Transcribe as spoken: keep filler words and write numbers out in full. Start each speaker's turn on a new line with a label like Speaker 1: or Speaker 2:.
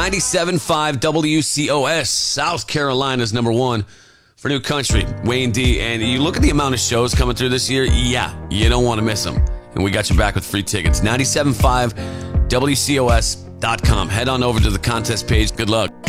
Speaker 1: ninety-seven point five W C O S, South Carolina's number one for new country, Wayne D. And you look at the amount of shows coming through this year, yeah, you don't want to miss them. And we got you back with free tickets. ninety-seven point five W C O S dot com. Head on over to the contest page. Good luck.